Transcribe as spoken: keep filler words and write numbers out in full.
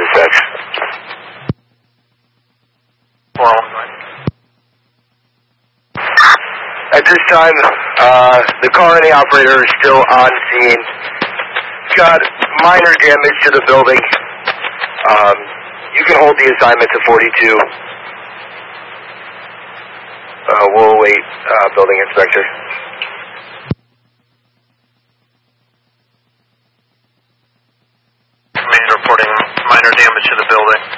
dispatch. Well, at this time, uh, the car and the operator is still on scene. It's got minor damage to the building. Um, you can hold the assignment to forty-two. Uh, we'll await uh, building inspector. Main reporting minor damage to the building.